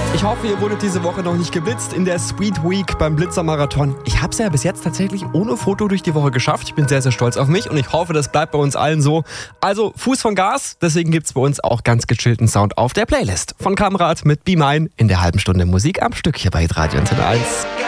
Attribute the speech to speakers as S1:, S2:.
S1: Ich hoffe, ihr wurdet diese Woche noch nicht geblitzt in der Sweet Week beim Blitzermarathon. Ich habe es ja bis jetzt tatsächlich ohne Foto durch die Woche geschafft. Ich bin sehr, sehr stolz auf mich und ich hoffe, das bleibt bei uns allen so. Also Fuß von Gas, deswegen gibt's bei uns auch ganz gechillten Sound auf der Playlist. Von Kamrat mit Be Mine in der halben Stunde Musik am Stück hier bei Radio Antenne 1.